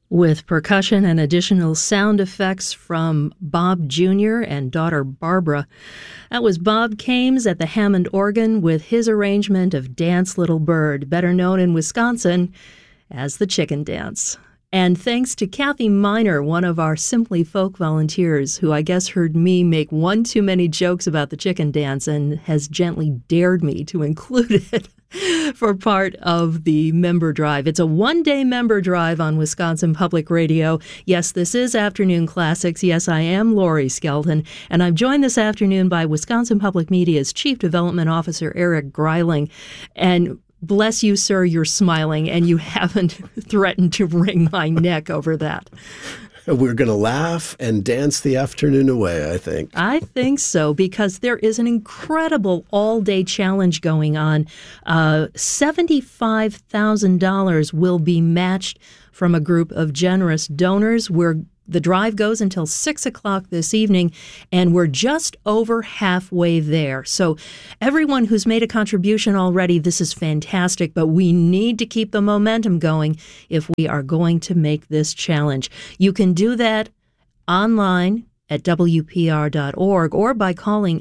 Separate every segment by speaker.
Speaker 1: with percussion and additional sound effects from Bob Jr. and daughter Barbara. That was Bob Kames at the Hammond organ with his arrangement of Dance Little Bird, better known in Wisconsin as the Chicken Dance. And thanks to Kathy Miner, one of our Simply Folk volunteers, who I guess heard me make one too many jokes about the chicken dance and has gently dared me to include it for part of the member drive. It's a one-day member drive on Wisconsin Public Radio. Yes, this is Afternoon Classics. Yes, I am Lori Skelton, and I'm joined this afternoon by Wisconsin Public Media's Chief Development Officer, Eric Greiling. And bless you, sir, you're smiling, and you haven't threatened to wring my neck over that.
Speaker 2: We're going to laugh and dance the afternoon away, I think.
Speaker 1: I think so, because there is an incredible all-day challenge going on. $75,000 will be matched from a group of generous donors. The drive goes until 6 o'clock this evening, and we're just over halfway there. So everyone who's made a contribution already, this is fantastic, but we need to keep the momentum going if we are going to make this challenge. You can do that online at WPR.org or by calling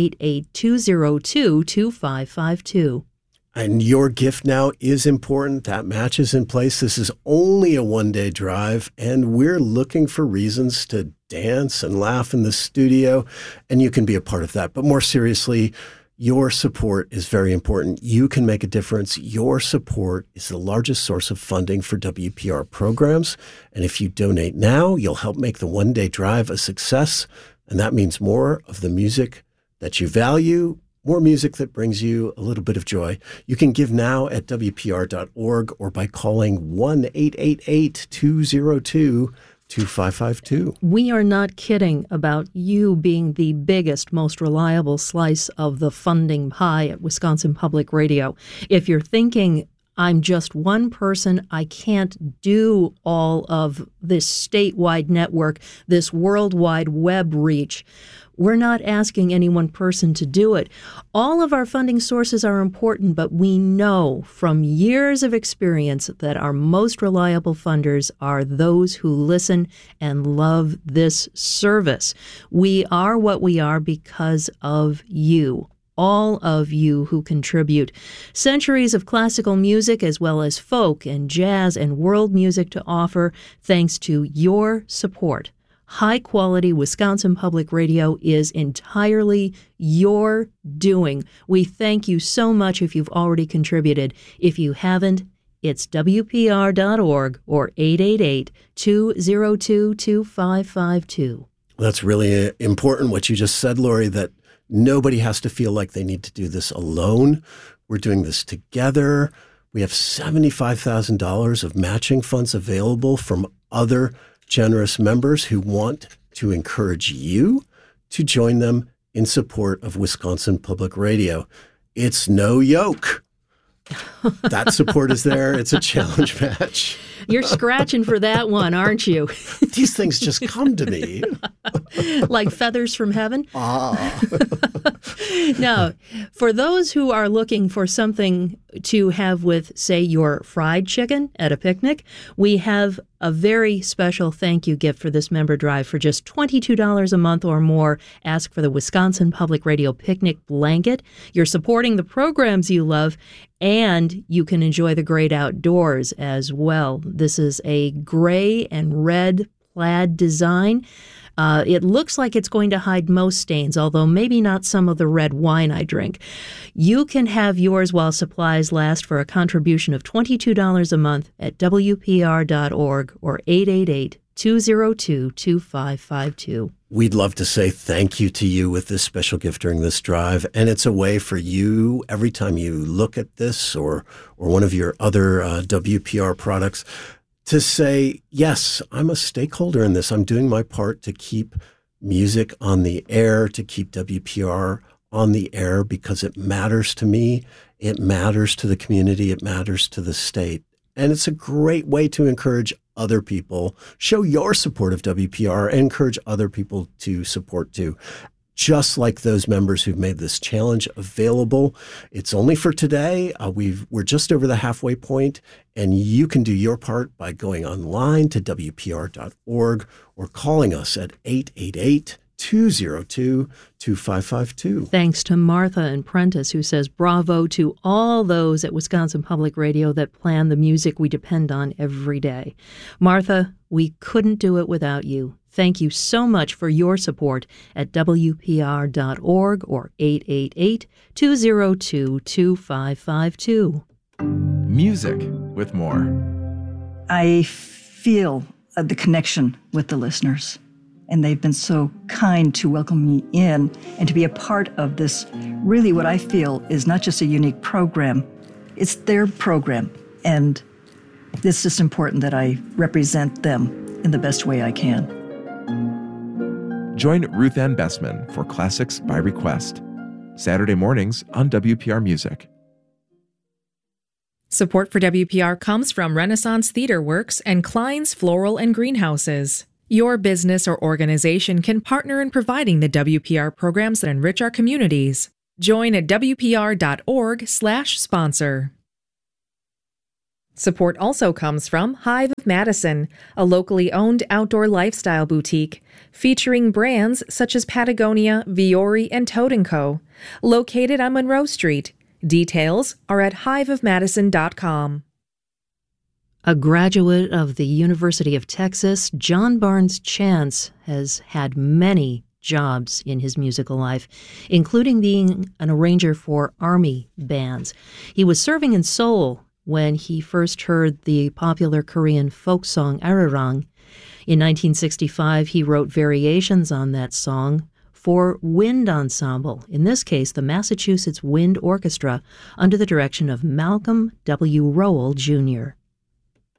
Speaker 1: 888-202-2552.
Speaker 2: And your gift now is important. That match is in place. This is only a one-day drive, and we're looking for reasons to dance and laugh in the studio, and you can be a part of that. But more seriously, your support is very important. You can make a difference. Your support is the largest source of funding for WPR programs, and if you donate now, you'll help make the one-day drive a success, and that means more of the music that you value, more music that brings you a little bit of joy. You can give now at WPR.org or by calling 1-888-202-2552.
Speaker 1: We are not kidding about you being the biggest, most reliable slice of the funding pie at Wisconsin Public Radio. If you're thinking, I'm just one person, I can't do all of this statewide network, this worldwide web reach, we're not asking any one person to do it. All of our funding sources are important, but we know from years of experience that our most reliable funders are those who listen and love this service. We are what we are because of you. All of you who contribute. Centuries of classical music as well as folk and jazz and world music to offer thanks to your support. High-quality Wisconsin Public Radio is entirely your doing. We thank you so much if you've already contributed. If you haven't, it's WPR.org or 888-202-2552.
Speaker 2: That's really important what you just said, Lori, that nobody has to feel like they need to do this alone. We're doing this together. We have $75,000 of matching funds available from other generous members who want to encourage you to join them in support of Wisconsin Public Radio. It's no yoke. That support is there. It's a challenge match.
Speaker 1: You're scratching for that one, aren't you?
Speaker 2: These things just come to me.
Speaker 1: Like feathers from heaven?
Speaker 2: Ah.
Speaker 1: Now, for those who are looking for something to have with, say, your fried chicken at a picnic, we have a very special thank you gift for this member drive. For just $22 a month or more, ask for the Wisconsin Public Radio Picnic Blanket. You're supporting the programs you love, and you can enjoy the great outdoors as well. This is a gray and red plaid design. It looks like it's going to hide most stains, although maybe not some of the red wine I drink. You can have yours while supplies last for a contribution of $22 a month at WPR.org or 888-202-2552.
Speaker 2: We'd love to say thank you to you with this special gift during this drive. And it's a way for you, every time you look at this or one of your other WPR products, to say, yes, I'm a stakeholder in this. I'm doing my part to keep music on the air, to keep WPR on the air because it matters to me. It matters to the community. It matters to the state. And it's a great way to encourage other people, show your support of WPR, and encourage other people to support too. just like those members who've made this challenge available. It's only for today. We're just over the halfway point, and you can do your part by going online to WPR.org or calling us at 888-202-2552.
Speaker 1: Thanks to Martha and Prentice, who says bravo to all those at Wisconsin Public Radio that plan the music we depend on every day. Martha, we couldn't do it without you. Thank you so much for your support at WPR.org or 888-202-2552.
Speaker 3: Music with more.
Speaker 4: I feel the connection with the listeners, and they've been so kind to welcome me in and to be a part of this, really what I feel is not just a unique program, it's their program, and it's just important that I represent them in the best way I can.
Speaker 3: Join Ruth Ann Bessman for Classics by Request, Saturday mornings on WPR Music.
Speaker 5: Support for WPR comes from Renaissance Theater Works and Klein's Floral and Greenhouses. Your business or organization can partner in providing the WPR programs that enrich our communities. Join at WPR.org/sponsor. Support also comes from Hive of Madison, a locally owned outdoor lifestyle boutique featuring brands such as Patagonia, Viore, and Toad & Co., located on Monroe Street. Details are at hiveofmadison.com.
Speaker 1: A graduate of the University of Texas, John Barnes Chance has had many jobs in his musical life, including being an arranger for Army bands. He was serving in Seoul when he first heard the popular Korean folk song Arirang. In 1965, he wrote variations on that song for wind ensemble, in this case the Massachusetts Wind Orchestra, under the direction of Malcolm W. Rowell, Jr.